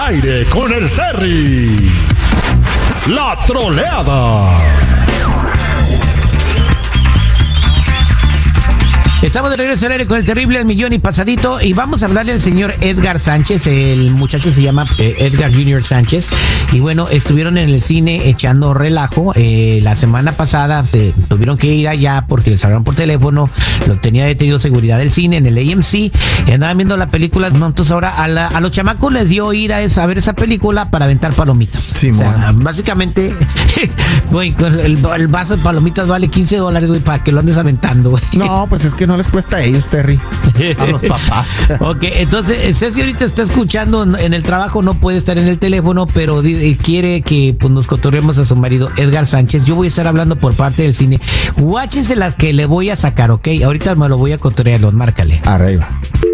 aire con el Terry. La troleada. Estamos de regreso al aire con el terrible El Millón y Pasadito y vamos a hablarle al señor Edgar Sánchez. El muchacho se llama Edgar Junior Sánchez y bueno, estuvieron en el cine echando relajo. La semana pasada se tuvieron que ir allá porque les hablaron por teléfono, lo tenía detenido seguridad del cine en el AMC y andaban viendo la película. Entonces ahora a los chamacos les dio ir a ver esa película para aventar palomitas. Sí, o sea, básicamente güey, el vaso de palomitas vale $15, güey, para que lo andes aventando, güey. No, pues es que no les cuesta a ellos, Terry. A los papás. Ok, entonces Ceci ahorita está escuchando en el trabajo, no puede estar en el teléfono, pero quiere que pues, nos cotorremos a su marido Edgar Sánchez. Yo voy a estar hablando por parte del cine. Guáchense las que le voy a sacar, ok. Ahorita me lo voy a cotorrear, márcale. Arriba.